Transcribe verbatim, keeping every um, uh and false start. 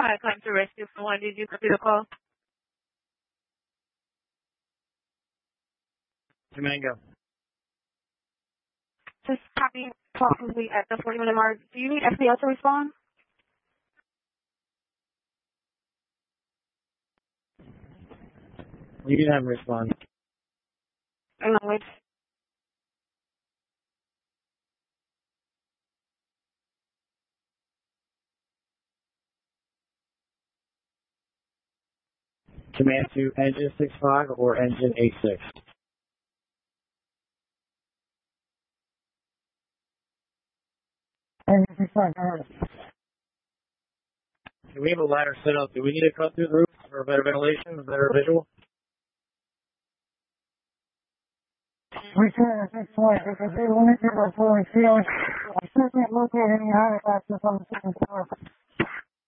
Hi, come to rescue someone. Did you copy the call? Domingo. Just copy possibly at the forty minute mark. Do you need F B I to respond? You can have him respond. No, wait. Command to engine six five or engine eight six. Engine six five. Do we have a ladder set up? Do we need to cut through the roof for better ventilation, better visual? We can six five because they limited our fully ceiling. I still can't locate any higher factors on the second floor.